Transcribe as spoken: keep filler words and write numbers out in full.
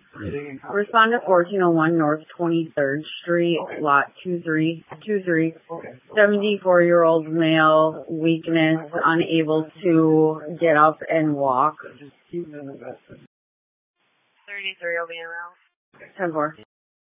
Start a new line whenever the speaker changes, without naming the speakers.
Respond to fourteen oh one North twenty-third Street, lot two three two three. seventy-four-year-old male, weakness, unable to get up and walk. thirty-three will be around. ten four.